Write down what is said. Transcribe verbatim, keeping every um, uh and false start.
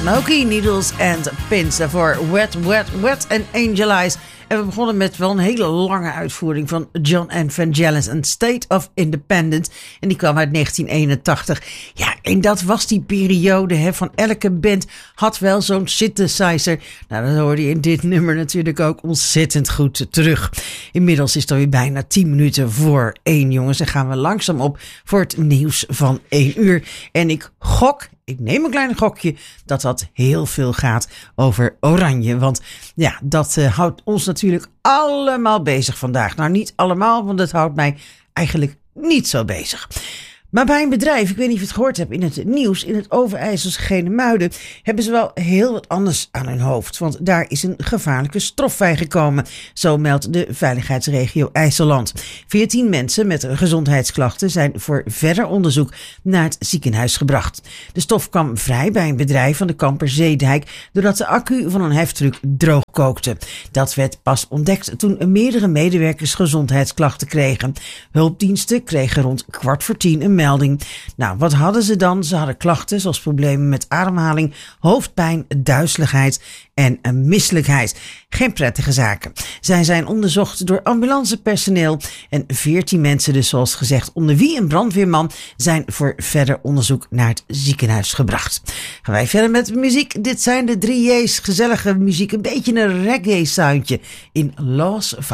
Smoky Needles and Pins. Daarvoor Wet, Wet, Wet en Angel Eyes. En we begonnen met wel een hele lange uitvoering van John and Vangelis, een State of Independence. En die kwam uit negentien eenentachtig. Ja, en dat was die periode, hè, van elke band had wel zo'n synthesizer. Nou, dat hoorde je in dit nummer natuurlijk ook ontzettend goed terug. Inmiddels is het alweer bijna tien minuten voor één, jongens. En gaan we langzaam op voor het nieuws van één uur. En ik gok... Ik neem een klein gokje dat dat heel veel gaat over Oranje. Want ja, dat uh, houdt ons natuurlijk allemaal bezig vandaag. Nou, niet allemaal, want het houdt mij eigenlijk niet zo bezig. Maar bij een bedrijf, ik weet niet of je het gehoord hebt in het nieuws, in het Overijsselse Genemuiden, hebben ze wel heel wat anders aan hun hoofd. Want daar is een gevaarlijke stof vrijgekomen. Zo meldt de veiligheidsregio IJsseland. Veertien mensen met gezondheidsklachten zijn voor verder onderzoek naar het ziekenhuis gebracht. De stof kwam vrij bij een bedrijf van de Kamper Zeedijk doordat de accu van een heftruck droog kookte. Dat werd pas ontdekt toen meerdere medewerkers gezondheidsklachten kregen. Hulpdiensten kregen rond kwart voor tien een melding. Nou, wat hadden ze dan? Ze hadden klachten zoals problemen met ademhaling, hoofdpijn, duizeligheid en een misselijkheid. Geen prettige zaken. Zij zijn onderzocht door ambulancepersoneel en veertien mensen dus zoals gezegd, onder wie een brandweerman, zijn voor verder onderzoek naar het ziekenhuis gebracht. Gaan wij verder met muziek. Dit zijn de drie J's, gezellige muziek, een beetje een reggae soundje in Laws of